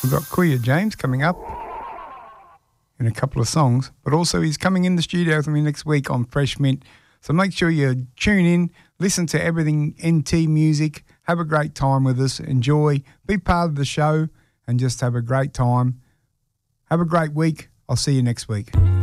We've got Kuya James coming up in a couple of songs, but also he's coming in the studio with me next week on Fresh Mint. So make sure you tune in, listen to everything NT Music, have a great time with us, enjoy, be part of the show, and just have a great time. Have a great week. I'll see you next week.